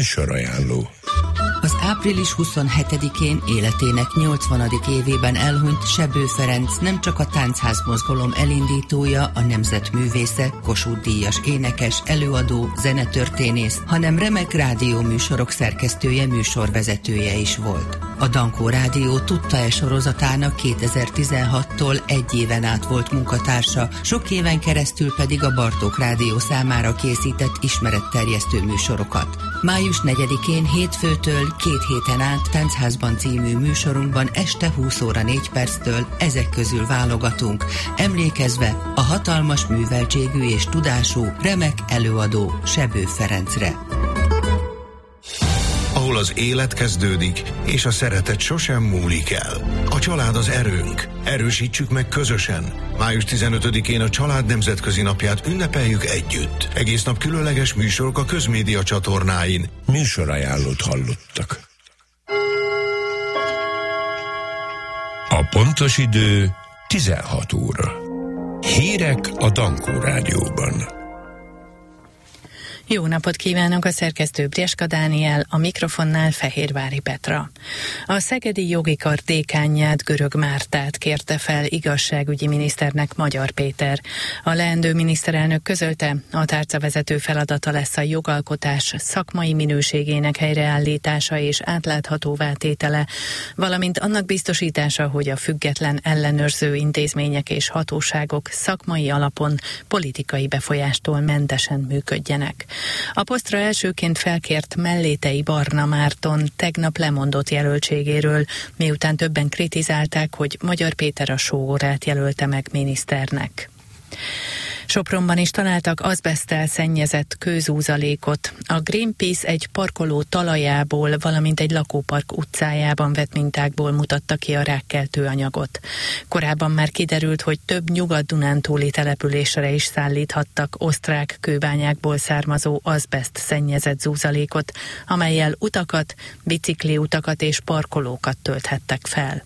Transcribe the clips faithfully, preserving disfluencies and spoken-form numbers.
Műsorajánló. Az április huszonhetedikén életének nyolcvanadik évében elhunyt Sebő Ferenc nem csak a táncház mozgalom elindítója, a nemzetművésze, Kossuth-díjas énekes, előadó, zenetörténész, hanem remek rádióműsorok szerkesztője, műsorvezetője is volt. A Dankó Rádió Tudta-e sorozatának kétezer-tizenhattól egy éven át volt munkatársa, sok éven keresztül pedig a Bartók Rádió számára készített ismeretterjesztő műsorokat. május negyedikén hétfőtől két héten át Táncházban című műsorunkban este húsz óra négy perctől ezek közül válogatunk, emlékezve a hatalmas műveltségű és tudású, remek előadó Sebő Ferencre. Ahol az élet kezdődik, és a szeretet sosem múlik el. A család az erőnk. Erősítsük meg közösen. május tizenötödikén a Család Nemzetközi Napját ünnepeljük együtt. Egész nap különleges műsorok a közmédia csatornáin. Műsorajánlót hallottak. A pontos idő tizenhat óra. Hírek a Dankó Rádióban. Jó napot kívánok, a szerkesztő Brieska Dániel, a mikrofonnál Fehérvári Petra. A szegedi jogi kar dékánját, Görög Mártát kérte fel igazságügyi miniszternek Magyar Péter. A leendő miniszterelnök közölte, a tárcavezető feladata lesz a jogalkotás szakmai minőségének helyreállítása és átláthatóvá tétele, valamint annak biztosítása, hogy a független ellenőrző intézmények és hatóságok szakmai alapon politikai befolyástól mentesen működjenek. A posztra elsőként felkért Mellétei Barna Márton tegnap lemondott jelöltségéről, miután többen kritizálták, hogy Magyar Péter a sógorát jelölte meg miniszternek. Sopronban is találtak azbeszttel szennyezett kőzúzalékot. A Greenpeace egy parkoló talajából, valamint egy lakópark utcájában vett mintákból mutatta ki a rákkeltő anyagot. Korábban már kiderült, hogy több nyugat-dunántúli településre is szállíthattak osztrák kőbányákból származó azbeszt szennyezett zúzalékot, amellyel utakat, bicikliutakat és parkolókat tölthettek fel.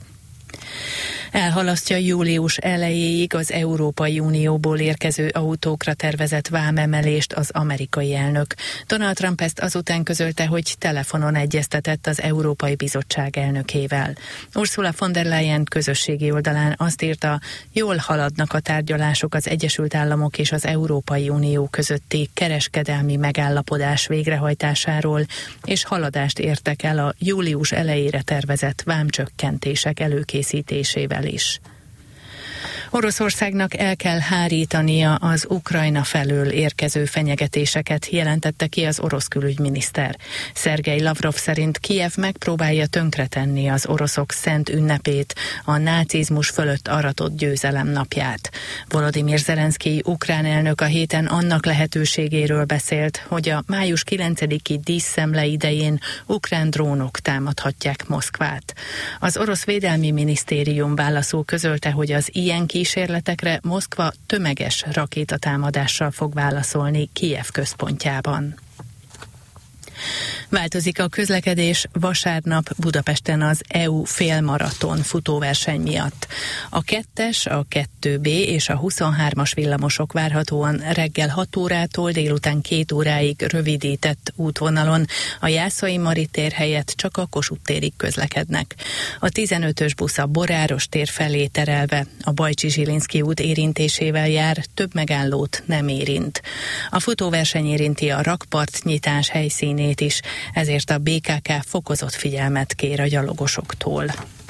Elhalasztja július elejéig az Európai Unióból érkező autókra tervezett vámemelést az amerikai elnök. Donald Trump ezt azután közölte, hogy telefonon egyeztetett az Európai Bizottság elnökével. Ursula von der Leyen közösségi oldalán azt írta, jól haladnak a tárgyalások az Egyesült Államok és az Európai Unió közötti kereskedelmi megállapodás végrehajtásáról, és haladást értek el a július elejére tervezett vámcsökkentések előkészítésével is. Oroszországnak el kell hárítania az Ukrajna felől érkező fenyegetéseket, jelentette ki az orosz külügyminiszter. Szergej Lavrov szerint Kijev megpróbálja tönkretenni az oroszok szent ünnepét, a nácizmus fölött aratott győzelem napját. Volodymyr Zelenszkij ukrán elnök a héten annak lehetőségéről beszélt, hogy a május kilencediki díszszemle idején ukrán drónok támadhatják Moszkvát. Az orosz védelmi minisztérium válaszul közölte, hogy az ilyen kísérletekre Moszkva tömeges rakétatámadással fog válaszolni Kijev központjában. Változik a közlekedés vasárnap Budapesten az é u félmaraton futóverseny miatt. A kettes, a kettő bé és a huszonhármas villamosok várhatóan reggel hat órától délután két óráig rövidített útvonalon, a Jászai Mari tér helyett csak a Kossuth térig közlekednek. A tizenötös busz a Boráros tér felé terelve a Bajcsi-Zsilinszky út érintésével jár, több megállót nem érint. A futóverseny érinti a rakpart nyitás helyszínét is, ezért a bé ká ká fokozott figyelmet kér a gyalogosoktól.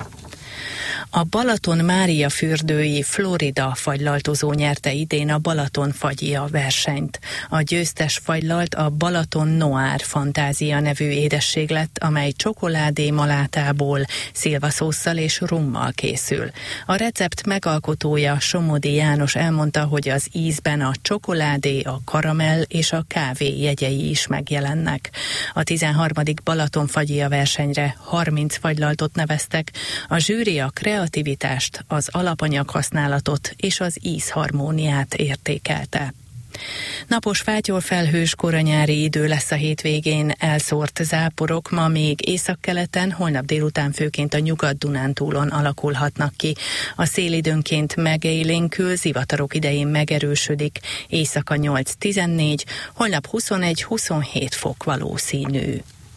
A Balaton Mária fürdői Florida fagylaltozó nyerte idén a Balaton fagyia versenyt. A győztes fagylalt a Balaton Noir Fantázia nevű édesség lett, amely csokoládé malátából, szilvaszósszal és rummal készül. A recept megalkotója, Somodi János elmondta, hogy az ízben a csokoládé, a karamell és a kávé jegyei is megjelennek. A tizenharmadik Balaton fagyia versenyre harminc fagylaltot neveztek, a zsűri a kreativitást, az alapanyag használatot és az ízharmóniát értékelte. Napos, fátyolfelhős koranyári idő lesz a hétvégén, elszórt záporok ma még északkeleten, holnap délután főként a Nyugat-Dunántúlon alakulhatnak ki. A szél időnként megélénkül, zivatarok idején megerősödik, éjszaka nyolc tizennégy, holnap huszonegy huszonhét fok valószínű.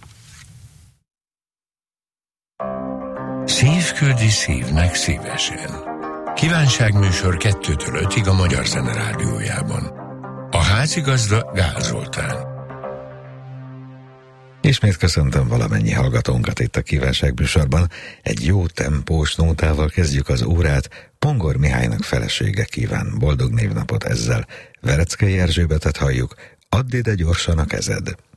küldi szívnek szívesen. Kívánságműsor kettőtől ötig a Magyar Zene Rádiójában. A házigazda Gál Zoltán. Ismét köszöntöm valamennyi hallgatónkat itt a kívánságműsorban. Egy jó tempós nótával kezdjük az órát. Pongor Mihálynak felesége kíván boldog névnapot ezzel. Vereckei Erzsébetet halljuk. Add ide gyorsan a kezed.